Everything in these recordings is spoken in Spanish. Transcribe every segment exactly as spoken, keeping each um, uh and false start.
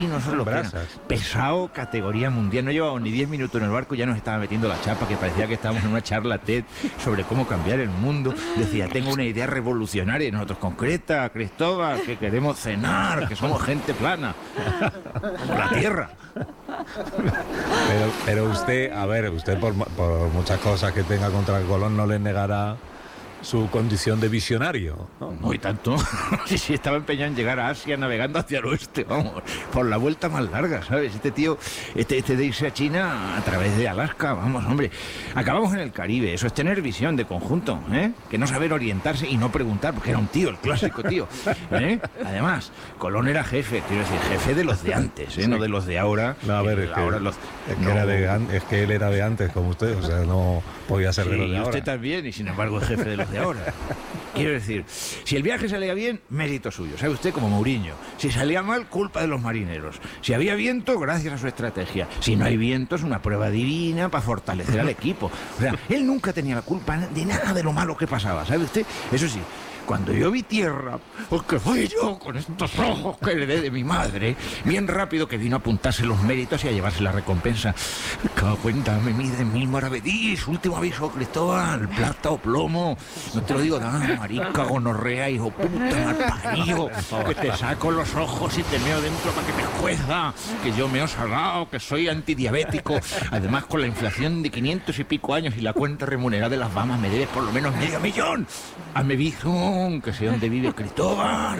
no son lo que era. Pesado, categoría mundial. No llevamos ni diez minutos en el barco, ya nos estaba metiendo la chapa, que parecía que estábamos en una charla TED sobre cómo cambiar el mundo. Decía, tengo una idea revolucionaria, y nosotros, concreta, Cristóbal, que queremos cenar, que somos gente plana, como la Tierra. Pero, pero usted, a ver, usted por, por muchas cosas que tenga contra el Colón no le negará su condición de visionario, ¿no? No, y tanto. Sí, sí, estaba empeñado en llegar a Asia navegando hacia el oeste, vamos, por la vuelta más larga, ¿sabes? Este tío, este, este de irse a China a través de Alaska, vamos, hombre. Acabamos en el Caribe, eso es tener visión de conjunto, ¿eh? Que no saber orientarse y no preguntar, porque era un tío, el clásico tío, ¿eh? Además, Colón era jefe, quiero decir, jefe de los de antes, ¿eh? Sí. No de los de ahora. No, a ver, es que, los, es, que no, era de, es que él era de antes, como usted, o sea, no podía ser sí, de los de y ahora. Usted también, y sin embargo es jefe de los de ahora. Quiero decir, si el viaje salía bien, mérito suyo, sabe usted, como Mourinho. Si salía mal, culpa de los marineros. Si había viento, gracias a su estrategia. Si no hay viento, es una prueba divina para fortalecer al equipo. O sea, él nunca tenía la culpa de nada de lo malo que pasaba, ¿sabe usted? Eso sí, cuando yo vi tierra, porque fui yo con estos ojos que heredé de mi madre, bien rápido que vino a apuntarse los méritos y a llevarse la recompensa. Cada cuenta me mide mil maravedís, último aviso, Cristóbal, plata o plomo. No te lo digo nada, marica, gonorrea, hijo puta, malparido, que te saco los ojos y te meo dentro para que te jueza, que yo meo salado, que soy antidiabético. Además, con la inflación de quinientos y pico años y la cuenta remunerada de las Bahamas, me debes por lo menos medio millón. Hazme bizum, que sé dónde vive Cristóbal.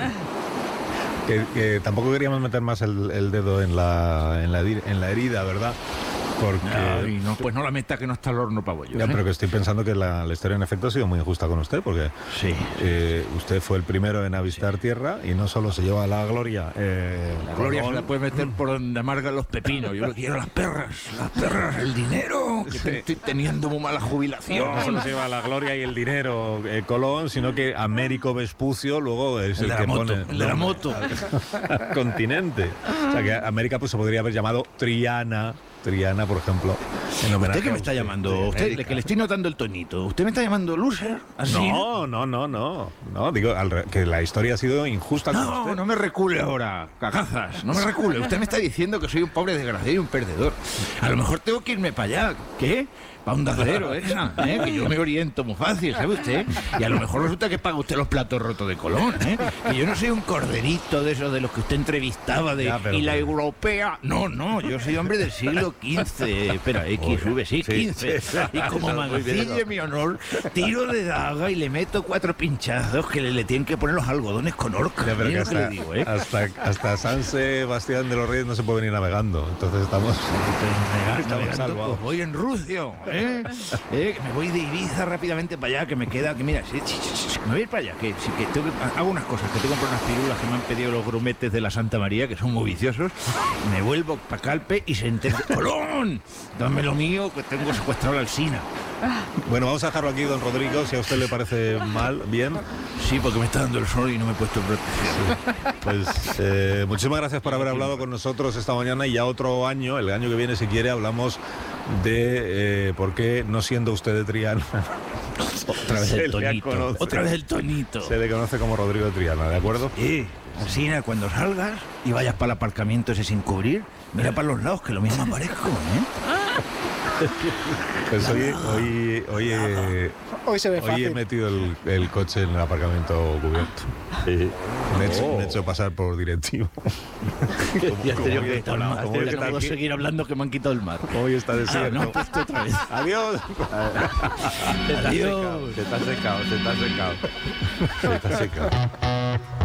Que, que tampoco queríamos meter más el, el dedo en la, en, la, en la herida, ¿verdad? Porque... Ay, no, pues no la meta, que no está el horno para bollos. Ya, ¿eh? Pero que estoy pensando que la, la historia en efecto ha sido muy injusta con usted, porque sí. eh, usted fue el primero en avistar sí. tierra y no solo se lleva la gloria. Eh, la gloria se la puede meter por donde amargan los pepinos. Yo lo quiero las perras, las perras, el dinero, que te, estoy teniendo muy mala jubilación. No solo se lleva la gloria y el dinero eh, Colón, sino que Américo Vespucio luego es el, el que moto, pone el de la moto al continente. O sea que América pues se podría haber llamado Triana. Triana, por ejemplo, en homenaje. ¿Usted qué me está llamando? Usted, que le estoy notando el tonito. ¿Usted me está llamando loser? ¿Así? No, no, no, no. No, digo al, que la historia ha sido injusta con No, usted. no me recule ahora, cagazas. No me recule. Usted me está diciendo que soy un pobre desgraciado y un perdedor. A lo mejor tengo que irme para allá. ¿Qué? Para un dacero esa, ¿eh? Que yo me oriento muy fácil, ¿sabe usted? Y a lo mejor resulta que paga usted los platos rotos de Colón, ¿eh? Que yo no soy un corderito de esos de los que usted entrevistaba de... Ya, pero, y la europea... No, no, yo soy hombre del siglo quince. Espera, X, V, sí, quince. Sí, sí, y como mancille mi honor, tiro de daga y le meto cuatro pinchazos que le, le tienen que poner los algodones con orca. Ya, pero que hasta, que le digo, ¿eh? hasta, hasta San Sebastián de los Reyes no se puede venir navegando. Entonces estamos... Entonces, estamos salvados. Pues voy en Rucio, ¿eh? ¿Eh? Me voy de Ibiza rápidamente para allá, que me queda, que mira, sí, sí, sí, me voy a ir para allá, que, sí, que, tengo que hago unas cosas, que tengo que comprar unas pirulas que me han pedido los grumetes de la Santa María, que son muy viciosos, me vuelvo para Calpe y se entera, ¡Colón! Dame lo mío, que tengo secuestrado la Alsina. Bueno, vamos a dejarlo aquí, don Rodrigo, si a usted le parece mal, bien. Sí, porque me está dando el sol y no me he puesto protección. Pues eh, muchísimas gracias por haber hablado con nosotros esta mañana, y ya otro año, el año que viene, si quiere, hablamos de eh, por qué, no siendo usted de Triana, otra vez el tonito, conoce, otra vez el tonito. Se le conoce como Rodrigo de Triana, ¿de acuerdo? Sí, Alsina, cuando salgas y vayas para el aparcamiento ese sin cubrir, mira para los lados, que lo mismo aparezco, ¿eh? Pues hoy, hoy, hoy, he, hoy, se ve hoy he metido el, el coche en el aparcamiento cubierto. Sí. Me, he hecho, Oh. me he hecho pasar por directivo. Ya te digo que está el mar. No puedo seguir hablando, que me han quitado el mar. Hoy está desierto. Ah, no, pues otra vez. Adiós. Adiós. Se te ha secado, se te ha secado. Se te ha secado.